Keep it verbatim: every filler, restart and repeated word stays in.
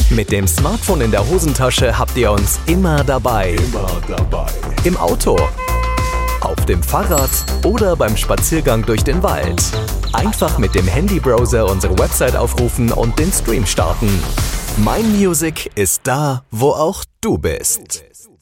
Mit dem Smartphone in der Hosentasche habt ihr uns immer dabei. Immer dabei. Im Auto, auf dem Fahrrad oder beim Spaziergang durch den Wald. Einfach mit dem Handybrowser unsere Website aufrufen und den Stream starten. My Music ist da, wo auch du bist.